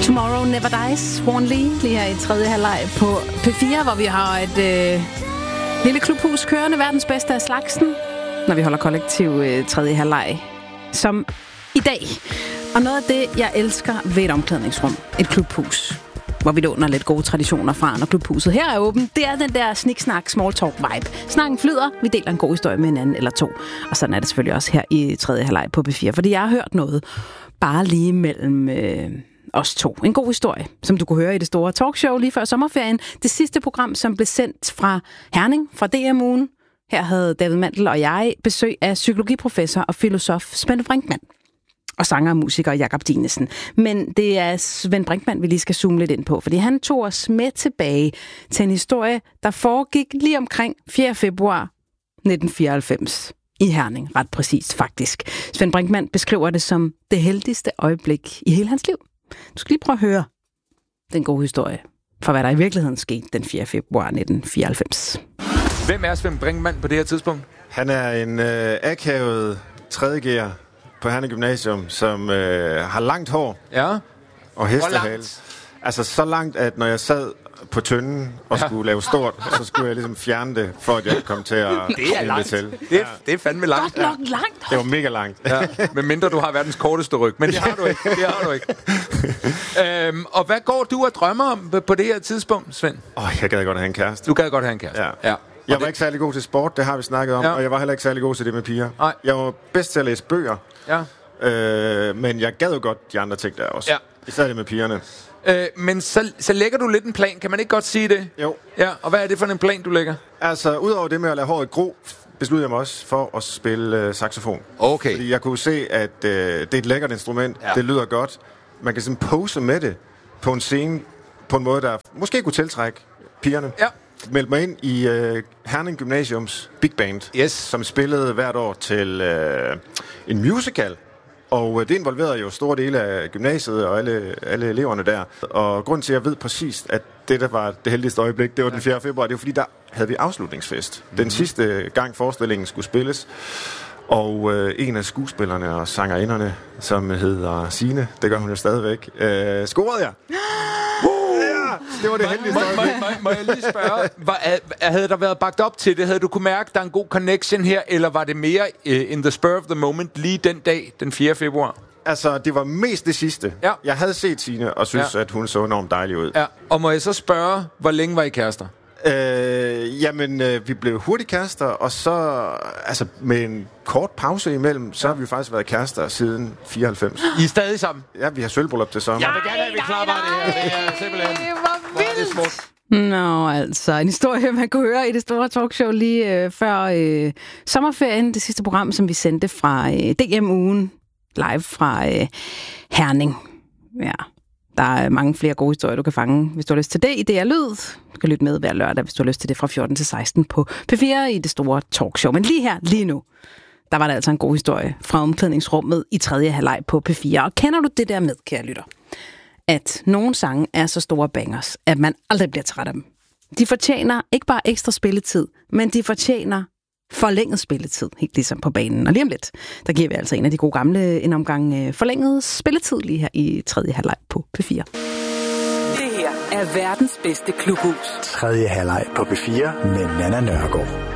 Tomorrow Never Dies, Swan Lee, lige her i tredje halvleg på P4, hvor vi har et lille klubhus kørende, verdens bedste af slagsen, når vi holder kollektiv tredje halvleg, som i dag. Og noget af det, jeg elsker ved et omklædningsrum, et klubhus, hvor vi låner lidt gode traditioner fra, når klubhuset her er åbent, det er den der sniksnak, small talk vibe. Snakken flyder, vi deler en god historie med en anden eller to. Og sådan er det selvfølgelig også her i tredje halvleg på P4, fordi jeg har hørt noget bare lige mellem os to. En god historie, som du kunne høre i det store talkshow lige før sommerferien. Det sidste program, som blev sendt fra Herning, fra DM-ugen. Her havde David Mandel og jeg besøg af psykologiprofessor og filosof Svend Brinkmann. Og sanger og musiker Jakob Dinesen. Men det er Svend Brinkmann, vi lige skal zoome lidt ind på, fordi han tog os med tilbage til en historie, der foregik lige omkring 4. februar 1994 i Herning, ret præcist faktisk. Svend Brinkmann beskriver det som det heldigste øjeblik i hele hans liv. Du skal lige prøve at høre den gode historie for, hvad der i virkeligheden skete den 4. februar 1994. Hvem er Svend Brinkmann på det her tidspunkt? Han er en akavet 3.G'er på Herning Gymnasium, som har langt hår og hestehale. Altså så langt, at når jeg sad på tynden og skulle lave stort, så skulle jeg ligesom fjerne det, for at jeg kom til at det er langt. Det er fandme langt. Godt nok langt. Det var mega langt. Ja. Men mindre du har verdens korteste ryg. Men det har du ikke. Og hvad går du og drømmer om på det her tidspunkt, Svend? Jeg gad godt have en kæreste. Du gad godt have en kæreste? Ja. Jeg var ikke særlig god til sport, det har vi snakket om, og jeg var heller ikke særlig god til det med piger. Nej. Jeg var bedst til at læse bøger, men jeg gad jo godt de andre ting der også. Ja. Især det med pigerne. Men så lægger du lidt en plan, kan man ikke godt sige det? Jo. Ja, og hvad er det for en plan, du lægger? Altså, udover det med at lade håret gro, besluttede jeg mig også for at spille saxofon. Okay. Fordi jeg kunne se, at det er et lækkert instrument, det lyder godt. Man kan sådan pose med det på en scene, på en måde, der måske kunne tiltrække pigerne. Ja. Meldte mig ind i Herning Gymnasiums Big Band, som spillede hvert år til en musical. Og det involverede jo store dele af gymnasiet og alle eleverne der. Og grunden til, at jeg ved præcis, at det der var det heldigste øjeblik, det var den 4. februar, det var fordi, der havde vi afslutningsfest. Den sidste gang forestillingen skulle spilles. Og en af skuespillerne og sangerinderne, som hedder Signe, det gør hun jo stadigvæk, scorede jeg. Det var det heldigste øjeblik. Må jeg lige spørge, havde der været bagt op til det? Havde du kunne mærke, der er en god connection her, eller var det mere in the spur of the moment lige den dag, den 4. februar? Altså, det var mest det sidste. Ja. Jeg havde set Signe og synes, at hun så enormt dejlig ud. Ja. Og må jeg så spørge, hvor længe var I kærester? Vi blev hurtigt kærester, og så altså med en kort pause imellem, så har vi faktisk været kærester siden 94. I er stadig sammen? Ja, vi har sølvbryllup til sommer. Jeg vil gerne have, at vi klapper det her. Det er simpelthen... Hvor vildt! Det er smukt. Nå, altså en historie, man kunne høre i det store talkshow lige før sommerferien. Det sidste program, som vi sendte fra DM-ugen live fra Herning. Ja. Der er mange flere gode historier, du kan fange, hvis du har lyst til det i DR Lyd. Du kan lytte med hver lørdag, hvis du har lyst til det fra 14 til 16 på P4 i det store talkshow. Men lige nu, der var der altså en god historie fra omklædningsrummet i tredje halvleg på P4. Og kender du det der med, kære lytter, at nogle sange er så store bangers, at man aldrig bliver træt af dem. De fortjener ikke bare ekstra spilletid, men de fortjener forlænget spilletid, helt ligesom på banen. Og lige om lidt, der giver vi altså en af de gode gamle en omgang forlænget spilletid lige her i tredje halvleg på P4. Det her er verdens bedste klubhus. Tredje halvleg på P4 med Nanna Nørgaard.